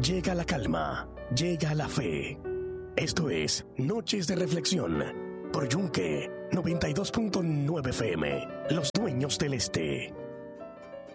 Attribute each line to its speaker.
Speaker 1: llega la calma, llega la fe. Esto es Noches de Reflexión por Yunque 92.9 FM, Los Dueños del Este.